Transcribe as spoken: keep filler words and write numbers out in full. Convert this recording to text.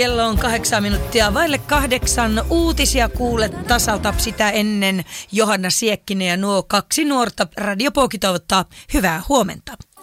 Kello on kahdeksan minuuttia vaille kahdeksan. Uutisia kuulet tasalta sitä ennen. Johanna Siekkinen ja nuo kaksi nuorta. Radio Pooki toivottaa hyvää huomenta.